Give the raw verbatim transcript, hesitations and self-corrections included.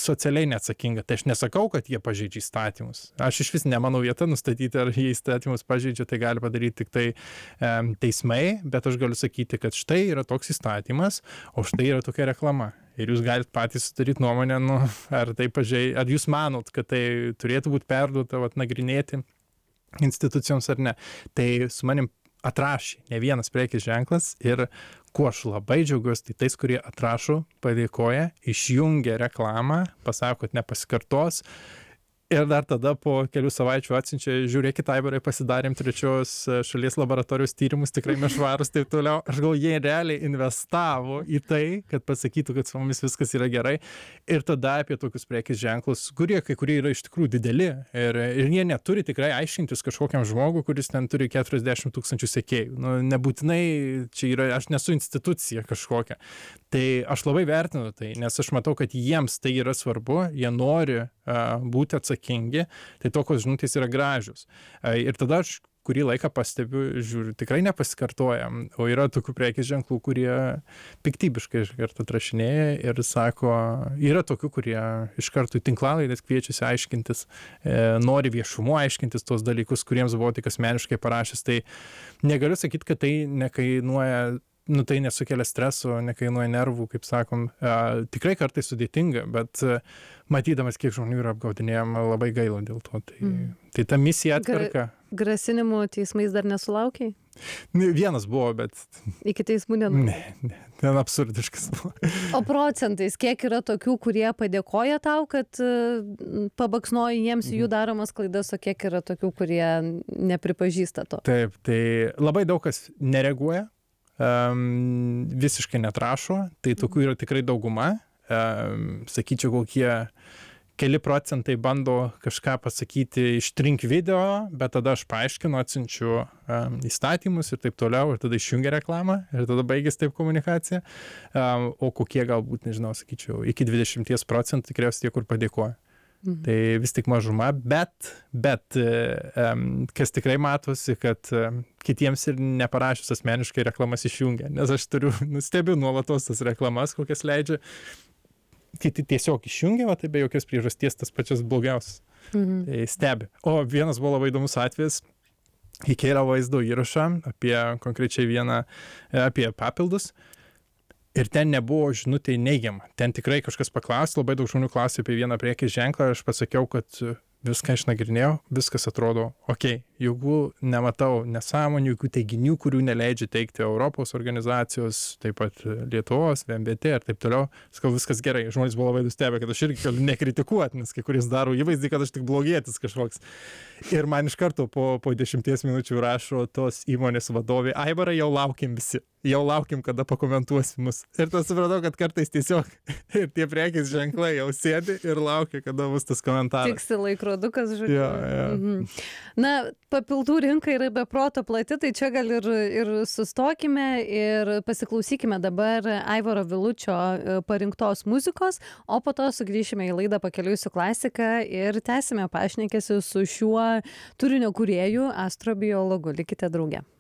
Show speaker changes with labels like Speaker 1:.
Speaker 1: socialiai neatsakinga. Tai aš nesakau, kad jie pažeidžia įstatymus. Aš iš vis nemanau vieta nustatyti, ar jie įstatymus pažeidžia, tai gali padaryti tik tai e, teismai, bet aš galiu sakyti, kad štai yra toks įstatymas, o štai yra tokia reklama. Ir jūs galite patys sudaryti nuomonę, nu, ar tai pažei, ar jūs manot, kad tai turėtų būti perduota, vat, nagrinėti institucijoms ar ne. Tai su manim atrašė ne vienas prekės ženklas ir kuo aš labai džiaugiuosi, tai tais, kurie atrašo, padėkoja, išjungia reklamą, pasako, kad nepasikartos. Ir dar tada po kelių savaičių atsiunčia, žiūrėkit, Aivarai, pasidarėm trečios šalies laboratorijos tyrimus, tikrai mes švarūs, taip toliau. Aš gal jie realiai investavo į tai, kad pasakytų, kad su mumis viskas yra gerai. Ir tada apie tokius prekės ženklus, kurie kai kurie yra iš tikrųjų dideli. Ir, ir jie neturi tikrai aiškintis kažkokiam žmogui, kuris ten turi keturiasdešimt tūkstančių sekėjų. Nu, nebūtinai čia yra, aš nesu institucija kažkokia. Tai aš labai vertinu tai, nes aš matau, kad jiems tai yra svarbu, jie nori uh, būti atsakingi, tai tokios žinutės yra gražios. Uh, ir tada aš kurį laiką pastebiu, žiūriu, tikrai nepasikartoja, o yra tokių prekės ženklų, kurie piktybiškai iš karto atrašinėja ir sako, yra tokių, kurie iš karto į tinklalaidės kviečiasi aiškintis, e, nori viešumu aiškintis tos dalykus, kuriems buvo tik asmeniškai parašęs, tai negaliu sakyti, kad tai nekainuoja, nu tai nesukelia streso, nekainuoja nervų, kaip sakom, e, tikrai kartais sudėtinga, bet e, matydamas, kiek žmonių yra apgaudinėjama, labai gaila dėl to. Tai, mm. tai ta misija atperka.
Speaker 2: Gra grasinimų teismais dar nesulaukiai?
Speaker 1: Vienas buvo, bet...
Speaker 2: Iki teismų nenų?
Speaker 1: Ne, ne, ten absurdiškas buvo.
Speaker 2: O procentais, kiek yra tokių, kurie padėkoja tau, kad uh, pabaksnoji jiems jų daromas klaidas, o kiek yra tokių, kurie nepripažįsta to?
Speaker 1: Taip, tai labai daug kas nereaguoja, um, visiškai netrašo, tai tokių yra tikrai dauguma. Um, sakyčiau, kokie keli procentai bando kažką pasakyti, ištrink video, bet tada aš paaiškinu, atsiunčiu um, įstatymus ir taip toliau, ir tada išjungia reklamą, ir tada baigės taip komunikacija. Um, o kokie galbūt, nežinau, sakyčiau, iki dvidešimt procentų tikriausiai tie, kur padėkoja. Mhm. Tai vis tik mažuma, bet, bet um, kas tikrai matosi, kad um, kitiems ir neparašius asmeniškai reklamas išjungia, nes aš turiu, nustebiu nuolatos tas reklamas, kokias leidžia. Kiti tiesiog išjungia, va, tai be jokios priežasties tas pačias blogiausias. Mhm. Tai stebi. O vienas buvo labai įdomus atvejis, įkėlė vaizdo įrašą apie konkrečiai vieną, apie papildus. Ir ten nebuvo žinutė neigiama. Ten tikrai kažkas paklausė, labai daug žmonių klausė apie vieną prekės ženklą ir aš pasakiau, kad viską išnagrinėjau, viskas atrodo okei. Jeigu nematau nesąmonių, jokių teiginių, kurių neleidžia teikti Europos organizacijos, taip pat Lietuvos, V M B T ir taip toliau, sakau, viskas gerai. Žmonės buvo labai nustebę, kad aš irgi galiu nekritikuoti, nes kai kuris daro įvaizdį, kad aš tik blogietis kažkoks. Ir man iš karto po, po dešimties minučių rašo tos įmonės vadovė, Aivarai, jau laukim visi. Jau laukim, kada pakomentuosi mus. Ir tas supratau, kad kartais tiesiog ir tie prekės ženklai jau sėdi ir laukia, kada bus tas komentaras.
Speaker 2: Tiksi laikrodukas, žodžiu.
Speaker 1: Ja, ja.
Speaker 2: Mhm. Na, papildų rinka yra be proto plati, tai čia gal ir, ir sustokime ir pasiklausykime dabar Aivaro Vilučio parinktos muzikos, o po to sugrįšime į laidą Pakeliui su klasika ir tęsime pašnekesį su šiuo turinio kūrėju, astrobiologu. Likite drauge.